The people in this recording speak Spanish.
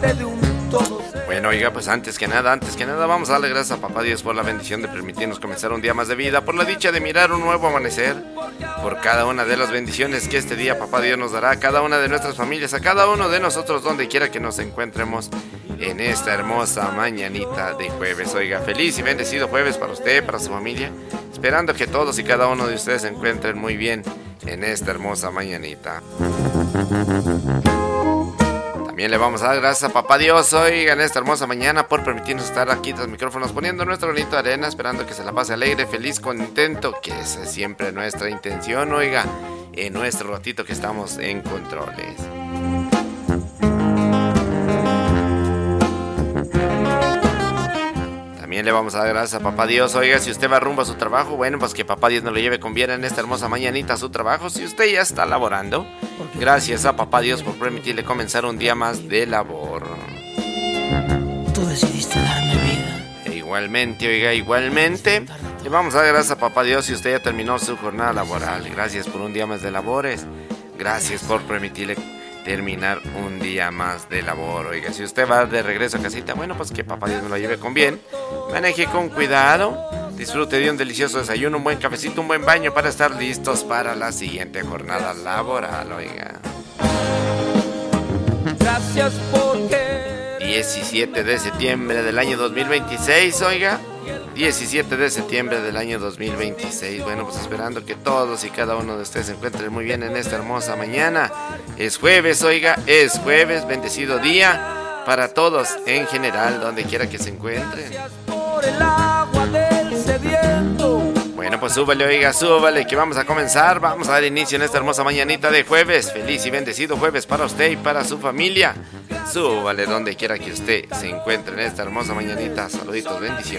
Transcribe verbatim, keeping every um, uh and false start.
Bueno, oiga, pues antes que nada, antes que nada vamos a darle gracias a Papá Dios por la bendición de permitirnos comenzar un día más de vida, por la dicha de mirar un nuevo amanecer, por cada una de las bendiciones que este día Papá Dios nos dará a cada una de nuestras familias, a cada uno de nosotros donde quiera que nos encuentremos en esta hermosa mañanita de jueves. Oiga, feliz y bendecido jueves para usted, para su familia, esperando que todos y cada uno de ustedes se encuentren muy bien en esta hermosa mañanita. También le vamos a dar gracias a Papá Dios, oiga, en esta hermosa mañana por permitirnos estar aquí tras micrófonos poniendo nuestro granito de arena, esperando que se la pase alegre, feliz, contento, que esa es siempre nuestra intención, oiga, en nuestro ratito que estamos en controles. También le vamos a dar gracias a Papá Dios, oiga, si usted va rumbo a su trabajo, bueno, pues que Papá Dios nos lo lleve con bien en esta hermosa mañanita a su trabajo. Si usted ya está laborando, gracias a Papá Dios por permitirle comenzar un día más de labor. Tú decidiste darme vida. E igualmente, oiga, igualmente, le vamos a dar gracias a Papá Dios si usted ya terminó su jornada laboral. Gracias por un día más de labores. Gracias por permitirle terminar un día más de labor. Oiga, si usted va de regreso a casita, bueno, pues que Papá Dios me lo lleve con bien, maneje con cuidado, disfrute de un delicioso desayuno, un buen cafecito, un buen baño para estar listos para la siguiente jornada laboral, oiga. Gracias porque diecisiete de septiembre del año dos mil veintiséis, oiga. diecisiete de septiembre del año dos mil veintiséis. Bueno, pues esperando que todos y cada uno de ustedes se encuentren muy bien en esta hermosa mañana. Es jueves, oiga, es jueves, bendecido día para todos en general, donde quiera que se encuentren. Bueno, pues súbale, oiga, súbale, que vamos a comenzar. Vamos a dar inicio en esta hermosa mañanita de jueves. Feliz y bendecido jueves para usted y para su familia. Súbale donde quiera que usted se encuentre en esta hermosa mañanita. Saluditos, bendiciones.